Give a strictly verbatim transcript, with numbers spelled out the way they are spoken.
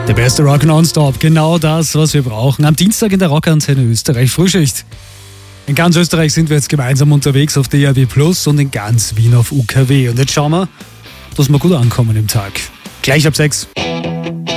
Der beste Rock nonstop, genau das, was wir brauchen. Am Dienstag in der Rockantenne Österreich Frühschicht. In ganz Österreich sind wir jetzt gemeinsam unterwegs auf D A B Plus und in ganz Wien auf U K W. Und jetzt schauen wir, dass wir gut ankommen im Tag. Gleich ab sechs.